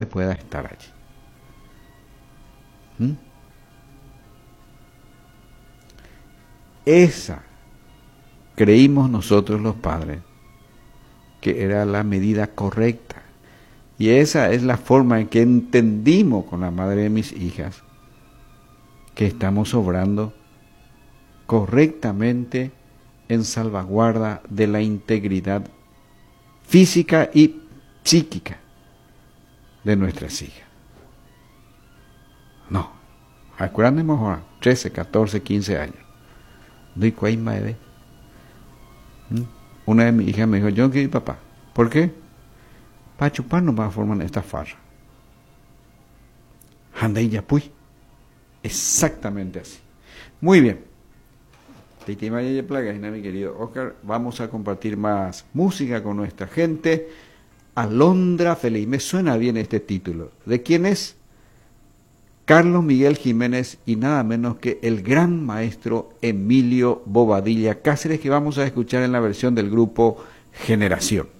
pueda estar allí. ¿Mm? Esa, creímos nosotros los padres, que era la medida correcta. Y esa es la forma en que entendimos con la madre de mis hijas que estamos obrando correctamente en salvaguarda de la integridad física y psíquica de nuestras hijas. No, acuérdense mejor, 13, 14, 15 años. Una de mis hijas me dijo, yo no quiero ir, papá. ¿Por qué? Para chupar nomás forman esta farra. Anda ya pues. Exactamente así. Muy bien. Mi querido Oscar, vamos a compartir más música con nuestra gente. Alondra Feliz. Me suena bien este título. ¿De quién es? Carlos Miguel Jiménez y nada menos que el gran maestro Emilio Bobadilla Cáceres, que vamos a escuchar en la versión del grupo Generación.